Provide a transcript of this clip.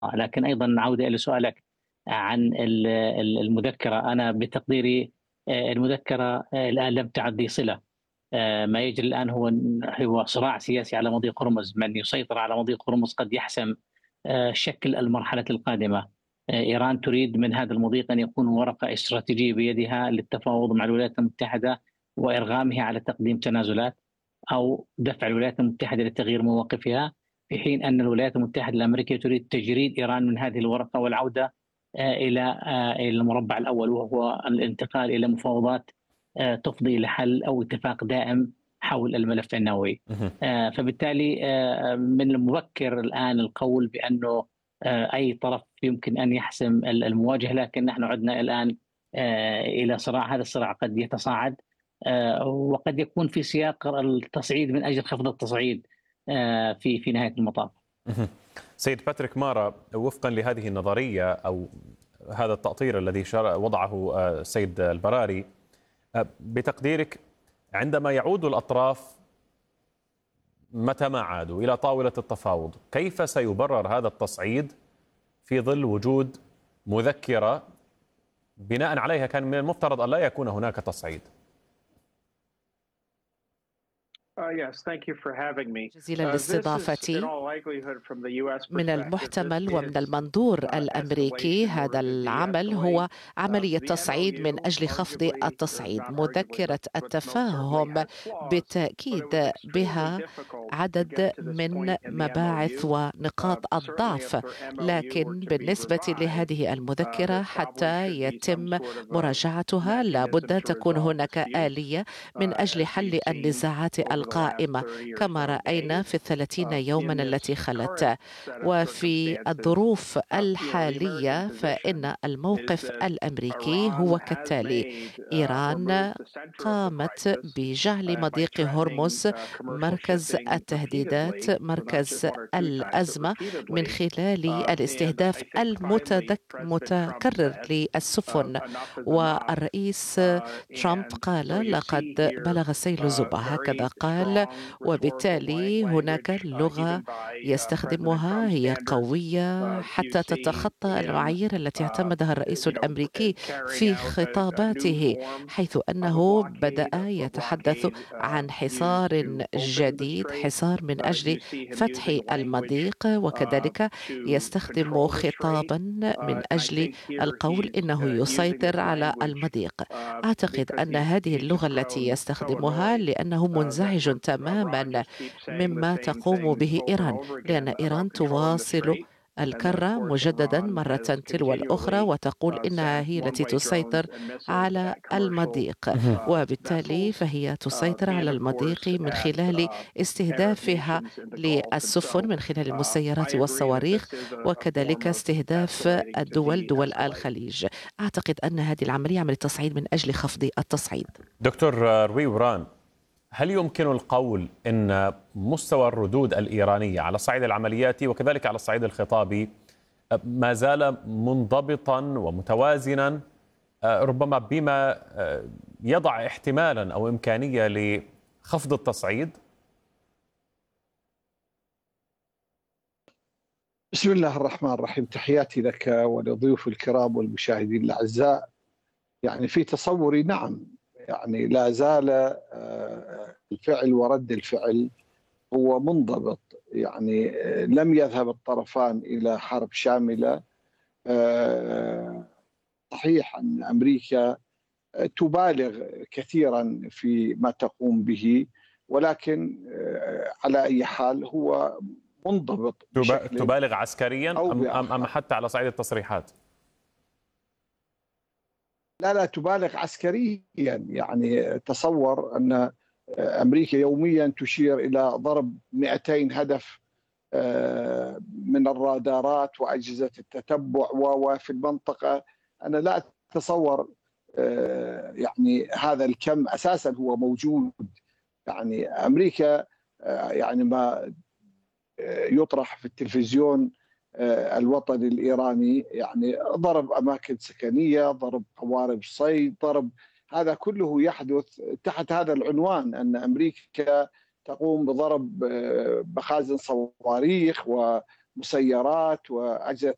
لكن أيضا عودة إلى سؤالك عن المذكرة. أنا بتقديري المذكرة الآن لم تعد ذي صلة. ما يجري الآن هو صراع سياسي على مضيق هرمز. من يسيطر على مضيق هرمز قد يحسم شكل المرحلة القادمة. إيران تريد من هذا المضيق أن يكون ورقة استراتيجية بيدها للتفاوض مع الولايات المتحدة وإرغامها على تقديم تنازلات أو دفع الولايات المتحدة لتغيير مواقفها، في حين أن الولايات المتحدة الأمريكية تريد تجريد إيران من هذه الورقة والعودة إلى المربع الأول، وهو الانتقال إلى مفاوضات تفضي لحل أو اتفاق دائم حول الملف النووي. فبالتالي من المبكر الآن القول بأنه أي طرف يمكن أن يحسم المواجهة، لكن نحن عدنا الآن إلى صراع. هذا الصراع قد يتصاعد وقد يكون في سياق التصعيد من أجل خفض التصعيد في نهاية المطاف. سيد باتريك مارا، وفقا لهذه النظرية أو هذا التأطير الذي وضعه السيد البراري، بتقديرك عندما يعود الأطراف متى ما عادوا إلى طاولة التفاوض، كيف سيبرر هذا التصعيد في ظل وجود مذكرة بناء عليها كان من المفترض أن لا يكون هناك تصعيد؟ جزيلا لاستضافتي. من المحتمل ومن المنظور الأمريكي هذا العمل هو عملية تصعيد من أجل خفض التصعيد. مذكرة التفاهم بالتأكيد بها عدد من مباعث ونقاط الضعف، لكن بالنسبة لهذه المذكرة حتى يتم مراجعتها لابد تكون هناك آلية من أجل حل النزاعات القائمة كما رأينا في 30 يوما التي خلت. وفي الظروف الحالية فإن الموقف الأمريكي هو كالتالي: إيران قامت بجعل مضيق هرمز مركز التهديدات، مركز الأزمة، من خلال الاستهداف المتكرر للسفن. والرئيس ترامب قال لقد بلغ السيل زبا، هكذا قال، وبالتالي هناك لغة يستخدمها هي قوية حتى تتخطى المعايير التي اعتمدها الرئيس الأمريكي في خطاباته، حيث أنه بدأ يتحدث عن حصار جديد، حصار من أجل فتح المضيق، وكذلك يستخدم خطابا من أجل القول إنه يسيطر على المضيق. أعتقد أن هذه اللغة التي يستخدمها لأنه منزعج تماما مما تقوم به إيران، لأن إيران تواصل الكرة مجددا مرة تلو الأخرى وتقول إنها هي التي تسيطر على المضيق، وبالتالي فهي تسيطر على المضيق من خلال استهدافها للسفن من خلال المسيرات والصواريخ، وكذلك استهداف دول الخليج. أعتقد أن هذه العملية عملية تصعيد من أجل خفض التصعيد. دكتور روي وران، هل يمكن القول أن مستوى الردود الإيرانية على الصعيد العملياتي وكذلك على الصعيد الخطابي ما زال منضبطا ومتوازنا، ربما بما يضع احتمالا أو إمكانية لخفض التصعيد؟ بسم الله الرحمن الرحيم. تحياتي لك ولضيوف الكرام والمشاهدين الأعزاء. يعني في تصوري نعم، يعني لا زال الفعل ورد الفعل هو منضبط. يعني لم يذهب الطرفان إلى حرب شاملة. صحيح أن أمريكا تبالغ كثيرا في ما تقوم به، ولكن على أي حال هو منضبط. تبالغ عسكريا أم حتى على صعيد التصريحات؟ لا تبالغ عسكريا. يعني تصور أن أمريكا يوميا تشير إلى ضرب 200 هدف من الرادارات وأجهزة التتبع وفي المنطقة. أنا لا أتصور يعني هذا الكم أساسا هو موجود. يعني أمريكا يعني ما يطرح في التلفزيون الوطني الإيراني، يعني ضرب أماكن سكنية، ضرب قوارب صيد، ضرب، هذا كله يحدث تحت هذا العنوان أن أمريكا تقوم بضرب مخازن صواريخ ومسيرات وأجهزة